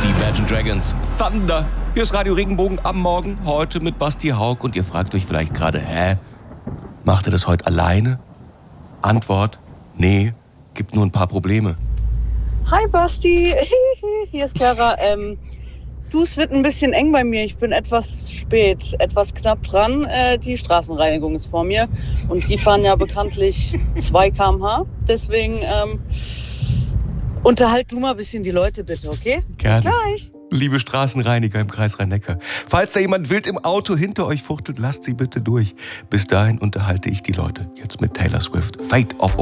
Die Imagine Dragons, Thunder. Hier ist Radio Regenbogen am Morgen, heute mit Basti Haug. Und ihr fragt euch vielleicht gerade, macht er das heute alleine? Antwort, nee, gibt nur ein paar Probleme. Hi Basti, hier ist Clara. Es wird ein bisschen eng bei mir. Ich bin etwas spät, etwas knapp dran. Die Straßenreinigung ist vor mir und die fahren ja bekanntlich 2 km/h. Deswegen unterhalt du mal ein bisschen die Leute bitte, okay? Gerne. Bis gleich. Liebe Straßenreiniger im Kreis Rhein-Neckar, falls da jemand wild im Auto hinter euch fuchtelt, lasst sie bitte durch. Bis dahin unterhalte ich die Leute. Jetzt mit Taylor Swift. Fate of